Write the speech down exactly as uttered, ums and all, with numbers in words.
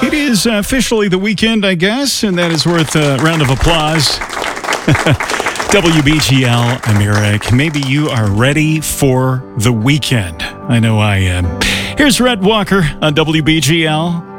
It is officially the weekend, I guess, and that is worth a round of applause. W B G L, I'm Eric. Maybe you are ready for the weekend. I know I am. Here's Red Walker on W B G L.